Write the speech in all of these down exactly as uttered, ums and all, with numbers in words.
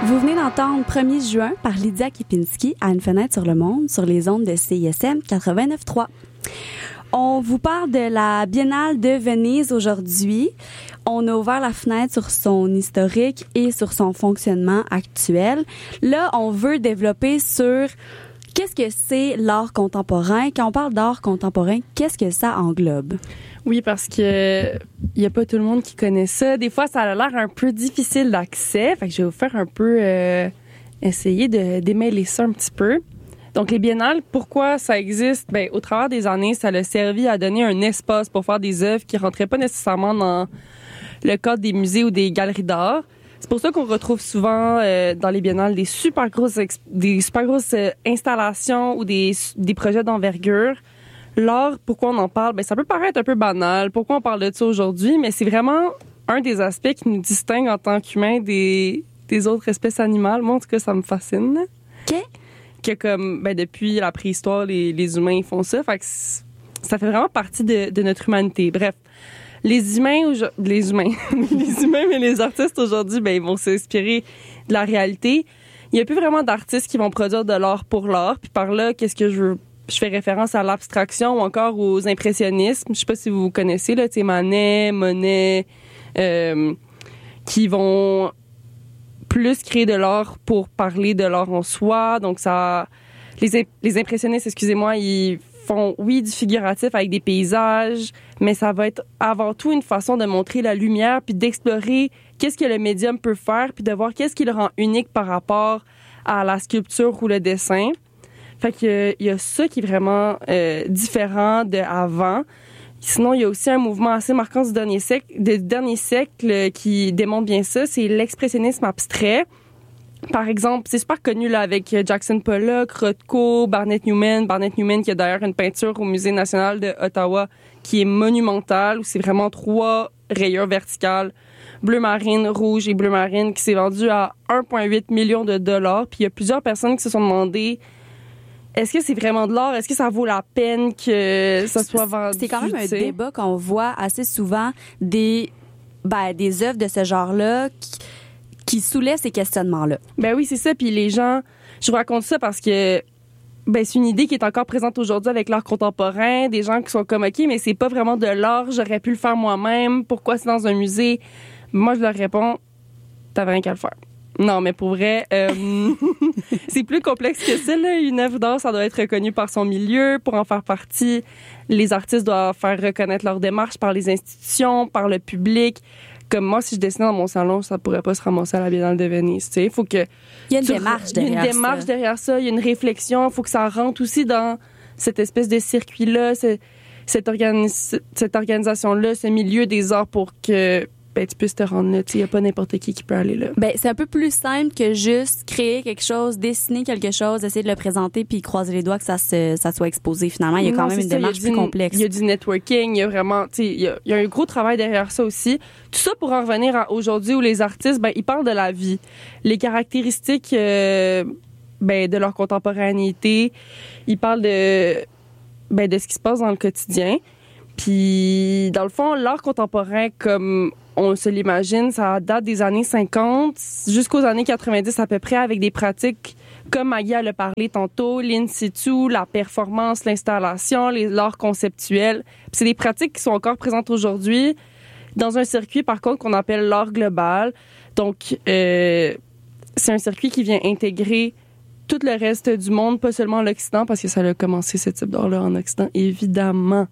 Vous venez d'entendre premier juin par Lydia Kipinski à Une fenêtre sur le monde sur les ondes de C I S M quatre-vingt-neuf point trois. On vous parle de la Biennale de Venise aujourd'hui. On a ouvert la fenêtre sur son historique et sur son fonctionnement actuel. Là, on veut développer sur qu'est-ce que c'est l'art contemporain. Quand on parle d'art contemporain, qu'est-ce que ça englobe? Oui, parce que il y a pas tout le monde qui connaît ça. Des fois, ça a l'air un peu difficile d'accès. Fait que je vais vous faire un peu euh, essayer de démêler ça un petit peu. Donc, les biennales, pourquoi ça existe? Ben, au travers des années, ça a servi à donner un espace pour faire des œuvres qui rentraient pas nécessairement dans le cadre des musées ou des galeries d'art. C'est pour ça qu'on retrouve souvent euh, dans les biennales des super grosses, ex- des super grosses euh, installations ou des, des projets d'envergure. L'art, pourquoi on en parle? Ben, ça peut paraître un peu banal. Pourquoi on parle de ça aujourd'hui? Mais c'est vraiment un des aspects qui nous distingue en tant qu'humains des, des autres espèces animales. Moi, en tout cas, ça me fascine. OK. Que comme, ben, depuis la préhistoire, les, les humains ils font ça. Fait que ça fait vraiment partie de, de notre humanité. Bref. Les humains, les humains, les humains, mais les artistes aujourd'hui, ben, ils vont s'inspirer de la réalité. Il n'y a plus vraiment d'artistes qui vont produire de l'art pour l'art. Puis par là, qu'est-ce que je veux? Je fais référence à l'abstraction ou encore aux impressionnismes. Je sais pas si vous connaissez, là, tu sais, Manet, Monet, euh, qui vont plus créer de l'art pour parler de l'art en soi. Donc, ça, les, les impressionnistes, excusez-moi, ils font, oui, du figuratif avec des paysages, mais ça va être avant tout une façon de montrer la lumière puis d'explorer qu'est-ce que le médium peut faire puis de voir qu'est-ce qui le rend unique par rapport à la sculpture ou le dessin. Fait que il y a ça qui est vraiment euh, différent de avant. Sinon, il y a aussi un mouvement assez marquant du dernier siècle, du dernier siècle qui démontre bien ça, c'est l'expressionnisme abstrait. Par exemple, c'est super connu là avec Jackson Pollock, Rothko, Barnett Newman, Barnett Newman qui a d'ailleurs une peinture au Musée national de Ottawa qui est monumentale, où c'est vraiment trois rayures verticales, bleu marine, rouge et bleu marine, qui s'est vendu à un virgule huit million de dollars. Puis il y a plusieurs personnes qui se sont demandé est-ce que c'est vraiment de l'art? Est-ce que ça vaut la peine que ça soit vendu? C'est quand même un t'sais? débat qu'on voit assez souvent des, ben, des œuvres de ce genre-là qui, qui soulèvent ces questionnements-là. Ben oui, c'est ça. Puis les gens, je vous raconte ça parce que ben c'est une idée qui est encore présente aujourd'hui avec l'art contemporain. Des gens qui sont comme, OK, mais c'est pas vraiment de l'art. J'aurais pu le faire moi-même. Pourquoi c'est dans un musée? Moi, je leur réponds, t'avais rien qu'à le faire. Non, mais pour vrai, euh, c'est plus complexe que ça, là. Une œuvre d'art, ça doit être reconnu par son milieu. Pour en faire partie, les artistes doivent faire reconnaître leur démarche par les institutions, par le public. Comme moi, si je dessinais dans mon salon, ça pourrait pas se ramasser à la Biennale de Venise, tu sais. Faut que... Il y a une démarche derrière ça. Il y a une démarche ça. derrière ça. Il y a une réflexion. Il faut que ça rentre aussi dans cette espèce de circuit-là, ce, cette, organi- cette organisation-là, ce milieu des arts pour que... ben, tu peux te rendre là. Il n'y a pas n'importe qui qui peut aller là. Ben, c'est un peu plus simple que juste créer quelque chose, dessiner quelque chose, essayer de le présenter puis croiser les doigts que ça, se, ça soit exposé. Finalement, il y a quand non, même une ça, démarche du, plus complexe. Il y a du networking, il y a vraiment, tu sais, il y a, il y a un gros travail derrière ça aussi. Tout ça pour en revenir à aujourd'hui où les artistes, ben, ils parlent de la vie. Les caractéristiques, euh, ben, de leur contemporanéité. Ils parlent de, ben, de ce qui se passe dans le quotidien. Puis, dans le fond, l'art contemporain, comme on se l'imagine, ça date des années cinquante jusqu'aux années quatre-vingt-dix à peu près, avec des pratiques comme Maggie a parlé tantôt, l'in situ, la performance, l'installation, les, l'art conceptuel. Puis c'est des pratiques qui sont encore présentes aujourd'hui dans un circuit, par contre, qu'on appelle l'art global. Donc, euh, c'est un circuit qui vient intégrer tout le reste du monde, pas seulement l'Occident, parce que ça a commencé ce type d'art-là en Occident, évidemment.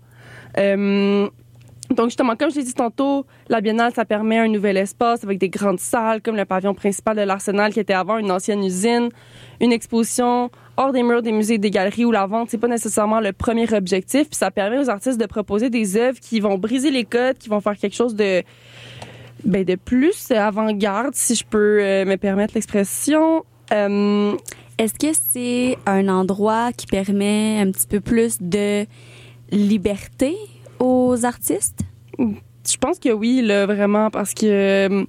Euh, donc justement, comme je l'ai dit tantôt, la Biennale, ça permet un nouvel espace avec des grandes salles comme le pavillon principal de l'Arsenal qui était avant une ancienne usine, une exposition hors des murs des musées et des galeries où la vente, c'est pas nécessairement le premier objectif. Puis ça permet aux artistes de proposer des œuvres qui vont briser les codes, qui vont faire quelque chose de, ben, de plus avant-garde, si je peux euh, me permettre l'expression. Euh, Est-ce que c'est un endroit qui permet un petit peu plus de liberté aux artistes? Je pense que oui, là, vraiment, parce que...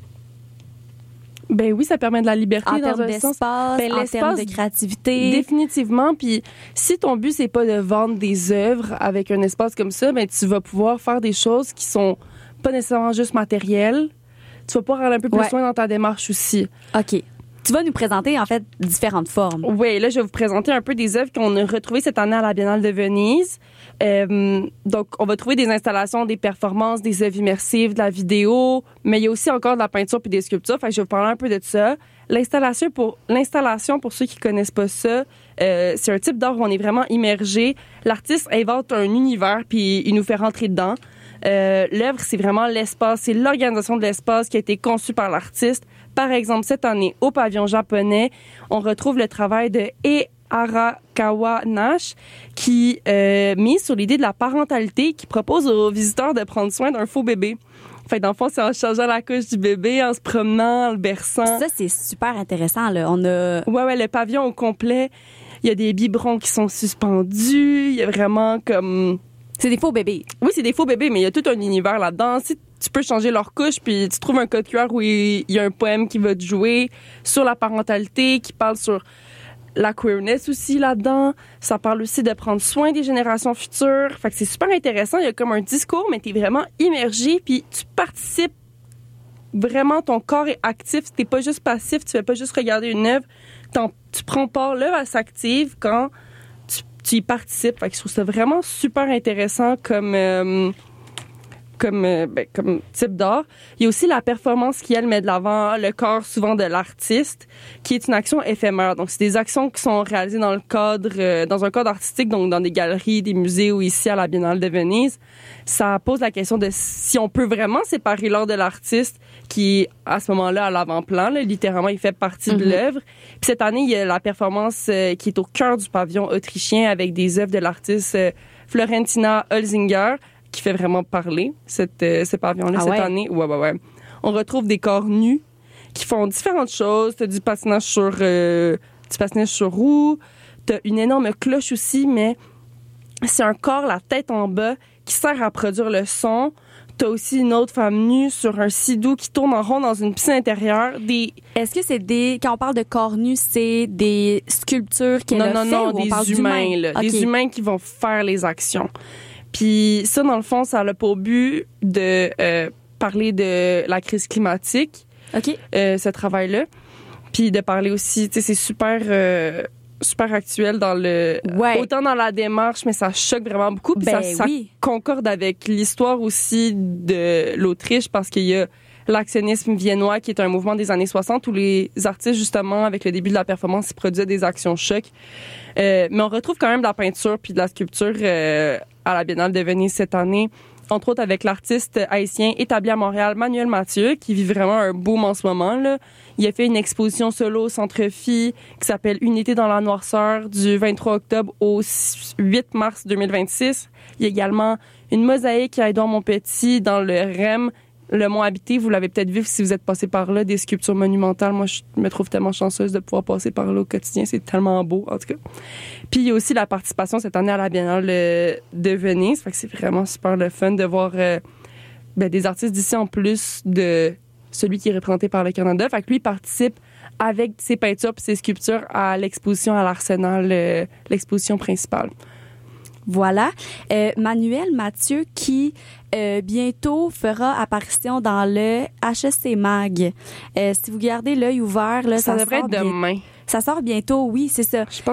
Ben oui, ça permet de la liberté en dans un d'espace, sens. Ben, en termes de créativité. Définitivement. Puis si ton but, c'est pas de vendre des œuvres avec un espace comme ça, ben tu vas pouvoir faire des choses qui sont pas nécessairement juste matérielles. Tu vas pouvoir aller un peu plus ouais. loin dans ta démarche aussi. OK. tu vas nous présenter, en fait, différentes formes. Oui, là, je vais vous présenter un peu des œuvres qu'on a retrouvées cette année à la Biennale de Venise. Euh, donc, on va trouver des installations, des performances, des œuvres immersives, de la vidéo, mais il y a aussi encore de la peinture puis des sculptures. Fait que je vais vous parler un peu de ça. L'installation, pour l'installation, pour ceux qui connaissent pas ça, euh, c'est un type d'art où on est vraiment immergé. L'artiste invente un univers puis il nous fait rentrer dedans. Euh, l'œuvre, c'est vraiment l'espace, c'est l'organisation de l'espace qui a été conçue par l'artiste. Par exemple, cette année, au pavillon japonais, on retrouve le travail de E. Arakawa Nash qui euh, mise sur l'idée de la parentalité, qui propose aux visiteurs de prendre soin d'un faux bébé. Fait dans le fond, c'est en changeant la couche du bébé, en se promenant, en le berçant. Ça, c'est super intéressant, là. On a... Ouais, ouais, le pavillon au complet. Il y a des biberons qui sont suspendus. Il y a vraiment comme... C'est des faux bébés. Oui, c'est des faux bébés, mais il y a tout un univers là-dedans. Si tu peux changer leur couche, puis tu trouves un code Q R où il y a un poème qui va te jouer sur la parentalité, qui parle sur la queerness aussi là-dedans. Ça parle aussi de prendre soin des générations futures. Fait que c'est super intéressant. Il y a comme un discours, mais t'es vraiment immergé, puis tu participes vraiment. Ton corps est actif. T'es pas juste passif. Tu fais pas juste regarder une œuvre. T'en, tu prends part. L'œuvre, elle s'active quand tu, tu y participes. Fait que je trouve ça vraiment super intéressant comme... Euh, Comme, euh, ben, comme type d'art. Il y a aussi la performance qui, elle, met de l'avant le corps souvent de l'artiste, qui est une action éphémère. Donc, c'est des actions qui sont réalisées dans le cadre, euh, dans un cadre artistique, donc dans des galeries, des musées ou ici à la Biennale de Venise. Ça pose la question de si on peut vraiment séparer l'art de l'artiste qui, à ce moment-là, à l'avant-plan, là, littéralement, il fait partie mm-hmm. de l'œuvre. Puis cette année, il y a la performance euh, qui est au cœur du pavillon autrichien avec des œuvres de l'artiste euh, Florentina Holzinger, qui fait vraiment parler, cette, euh, ce pavillon-là, ah cette ouais? année. Ouais, ouais, ouais. On retrouve des corps nus qui font différentes choses. T'as du patinage sur, euh, du patinage sur roue. T'as une énorme cloche aussi, mais c'est un corps, la tête en bas, qui sert à produire le son. T'as aussi une autre femme nue sur un sidou qui tourne en rond dans une piscine intérieure. Des... Est-ce que c'est des... Quand on parle de corps nus, c'est des sculptures qu'elle non, a non, fait non, ou on des parle humains, d'humains? là. Okay. Des humains qui vont faire les actions. Puis ça, dans le fond, ça a pour but de euh, parler de la crise climatique, OK. euh, ce travail-là. Puis de parler aussi, tu sais, c'est super, euh, super actuel dans le... Ouais. Autant dans la démarche, mais ça choque vraiment beaucoup. Puis ben, ça, ça oui. concorde avec l'histoire aussi de l'Autriche, parce qu'il y a l'actionnisme viennois, qui est un mouvement des années soixante où les artistes, justement, avec le début de la performance, ils produisaient des actions chocs. Euh, mais on retrouve quand même de la peinture puis de la sculpture euh, à la Biennale de Venise cette année, entre autres avec l'artiste haïtien établi à Montréal, Manuel Mathieu, qui vit vraiment un boom en ce moment, là. Il a fait une exposition solo au Centre Phi qui s'appelle Unité dans la noirceur du vingt-trois octobre au huit mars deux mille vingt-six. Il y a également une mosaïque à Édouard Montpetit dans le R E M, le Mont Habité. Vous l'avez peut-être vu si vous êtes passé par là, des sculptures monumentales. Moi, je me trouve tellement chanceuse de pouvoir passer par là au quotidien. C'est tellement beau, en tout cas. Puis, il y a aussi la participation cette année à la Biennale de Venise. Fait que c'est vraiment super le fun de voir euh, ben, des artistes d'ici en plus de celui qui est représenté par le Canada. Fait que lui, il participe avec ses peintures et ses sculptures à l'exposition à l'Arsenal, euh, l'exposition principale. Voilà. Euh, Manuel Mathieu qui euh, bientôt fera apparition dans le H S C Mag. Euh, si vous gardez l'œil ouvert, là, ça, ça devrait sort être demain. Bien... Ça sort bientôt, oui, c'est ça. Je pense